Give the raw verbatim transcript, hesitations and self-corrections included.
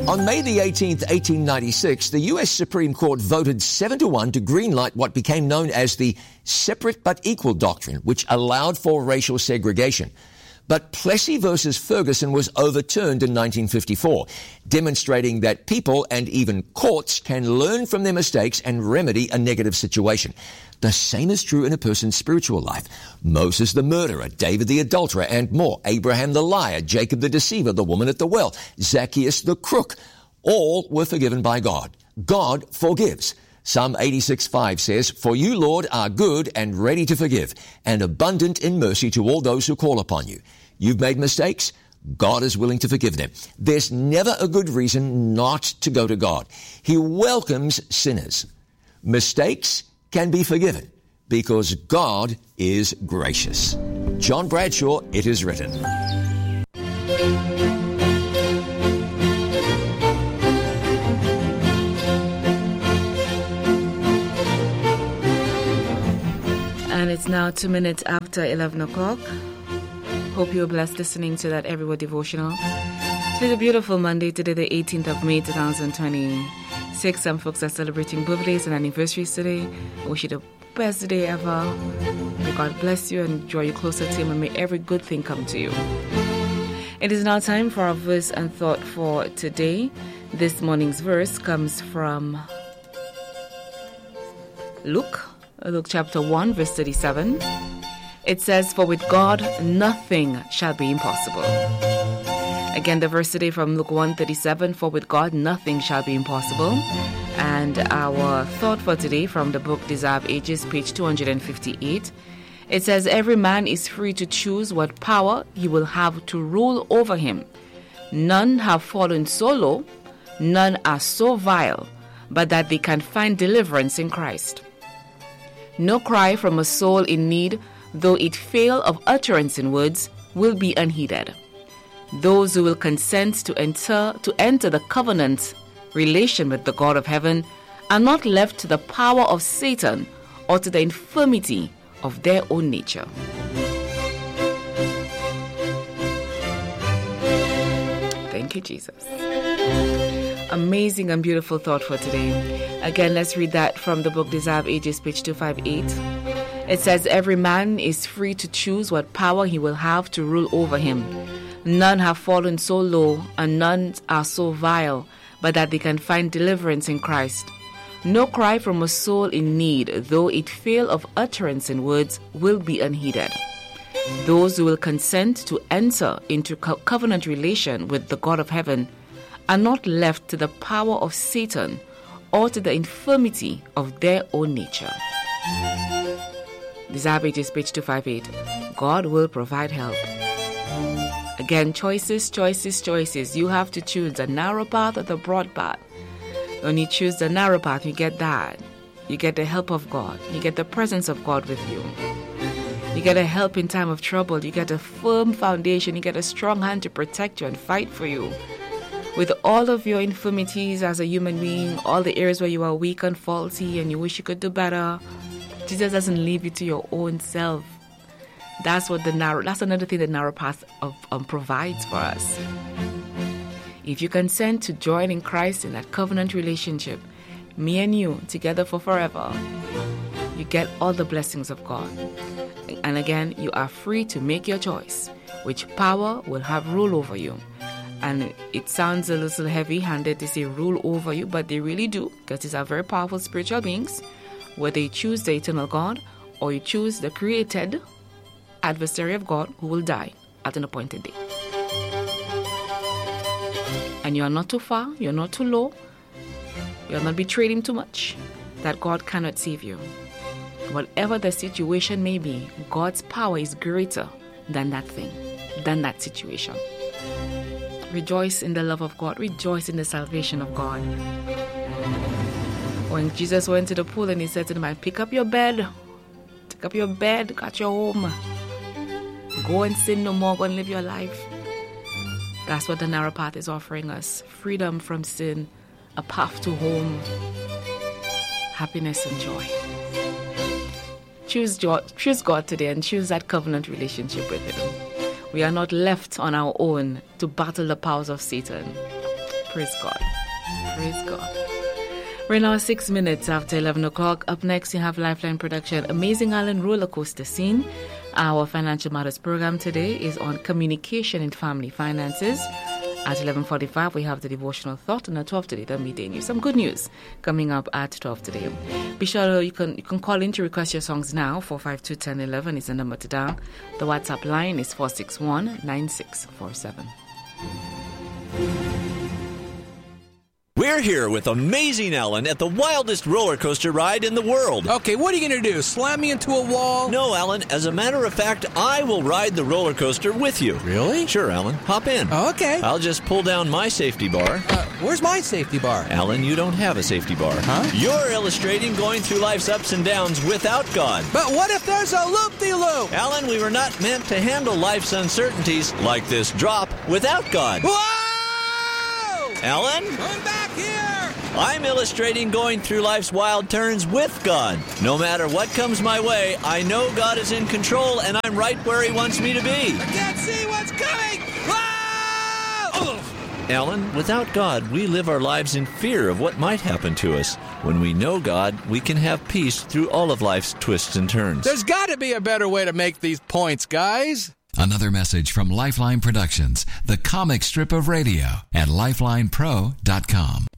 On May the eighteenth, eighteen ninety-six, the U S Supreme Court voted seven to one to greenlight what became known as the separate but equal doctrine, which allowed for racial segregation. But Plessy versus Ferguson was overturned in nineteen fifty-four, demonstrating that people and even courts can learn from their mistakes and remedy a negative situation. The same is true in a person's spiritual life. Moses the murderer, David the adulterer, and more. Abraham the liar, Jacob the deceiver, the woman at the well, Zacchaeus the crook. All were forgiven by God. God forgives. Psalm eighty-six five says, "For you, Lord, are good and ready to forgive, and abundant in mercy to all those who call upon you." You've made mistakes? God is willing to forgive them. There's never a good reason not to go to God. He welcomes sinners. Mistakes can be forgiven because God is gracious. John Bradshaw, It Is Written. And it's now two minutes after eleven o'clock. Hope you're blessed listening to that Everywhere Devotional. Today's a beautiful Monday, today the eighteenth of May, twenty twenty-six. Some folks are celebrating birthdays and anniversaries today. I wish you the best day ever. May God bless you and draw you closer to Him, and may every good thing come to you. It is now time for our verse and thought for today. This morning's verse comes from Luke, Luke chapter one, verse thirty-seven. It says, "For with God nothing shall be impossible." Again, the verse today from Luke one thirty-seven, "For with God nothing shall be impossible." And our thought for today from the book Desire of Ages, page two hundred fifty-eight. It says, "Every man is free to choose what power he will have to rule over him. None have fallen so low, none are so vile, but that they can find deliverance in Christ. No cry from a soul in need, though it fail of utterance in words, will be unheeded. Those who will consent to enter to enter the covenant relation with the God of heaven are not left to the power of Satan or to the infirmity of their own nature." Thank you, Jesus. Amazing and beautiful thought for today. Again, let's read that from the book Desire of Ages, page two fifty-eight. It says, "Every man is free to choose what power he will have to rule over him. None have fallen so low, and none are so vile, but that they can find deliverance in Christ. No cry from a soul in need, though it fail of utterance in words, will be unheeded. Those who will consent to enter into co- covenant relation with the God of heaven are not left to the power of Satan or to the infirmity of their own nature." Desire of Ages, page two fifty-eight. God will provide help. Again, choices, choices, choices. You have to choose the narrow path or the broad path. When you choose the narrow path, you get that. You get the help of God. You get the presence of God with you. You get a help in time of trouble. You get a firm foundation. You get a strong hand to protect you and fight for you. With all of your infirmities as a human being, all the areas where you are weak and faulty and you wish you could do better, Jesus doesn't leave you to your own self. That's what the narrow, that's another thing the narrow path of, um, provides for us. If you consent to join in Christ in that covenant relationship, me and you together for forever, you get all the blessings of God. And again, you are free to make your choice, which power will have rule over you. And it sounds a little heavy-handed to say rule over you, but they really do, because these are very powerful spiritual beings. Whether you choose the eternal God or you choose the created adversary of God who will die at an appointed day. And you are not too far, you're not too low, you'll not betrayed him too much, that God cannot save you. Whatever the situation may be, God's power is greater than that thing, than that situation. Rejoice in the love of God. Rejoice in the salvation of God. When Jesus went to the pool and he said to the man, pick up your bed. Pick up your bed. Got your home. Go and sin no more. Go and live your life. That's what the narrow path is offering us. Freedom from sin. A path to home. Happiness and joy. Choose God, choose God today and choose that covenant relationship with Him. We are not left on our own to battle the powers of Satan. Praise God. Praise God. We're now six minutes after eleven o'clock. Up next, you have Lifeline Production, Amazing Island Roller Coaster Scene. Our Financial Matters program today is on communication in family finances. At eleven forty-five, we have the devotional thought, and at twelve today, the midday news. Some good news coming up at twelve today. Be sure you can you can call in to request your songs now. four five two, one zero one one is the number to dial. The WhatsApp line is four six one, nine six four seven. We're here with Amazing Alan at the wildest roller coaster ride in the world. Okay, what are you going to do? Slam me into a wall? No, Alan. As a matter of fact, I will ride the roller coaster with you. Really? Sure, Alan. Hop in. Oh, okay. I'll just pull down my safety bar. Uh, where's my safety bar? Alan, you don't have a safety bar. Huh? You're illustrating going through life's ups and downs without God. But what if there's a loop-de-loop? Alan, we were not meant to handle life's uncertainties like this drop without God. Whoa! Alan? Come back here! I'm illustrating going through life's wild turns with God. No matter what comes my way, I know God is in control and I'm right where He wants me to be. I can't see what's coming! Whoa! Alan, without God, we live our lives in fear of what might happen to us. When we know God, we can have peace through all of life's twists and turns. There's got to be a better way to make these points, guys. Another message from Lifeline Productions, the comic strip of radio, at lifeline pro dot com.